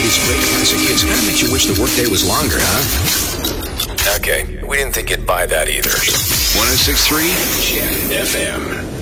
these great classic hits kind of makes you wish the workday was longer, huh? Okay, we didn't think you'd buy that either. 106.3 Jet FM.